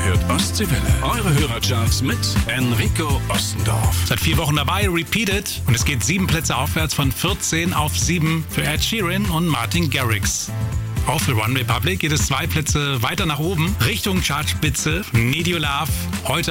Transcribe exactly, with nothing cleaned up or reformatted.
Ihr hört Ostseewelle. Eure Hörercharts mit Enrico Ostendorf. Seit vier Wochen dabei, Repeated. Und es geht sieben Plätze aufwärts von vierzehn auf sieben für Ed Sheeran und Martin Garrix. Auch für One Republic geht es zwei Plätze weiter nach oben, Richtung Chartspitze. Need Your Love, heute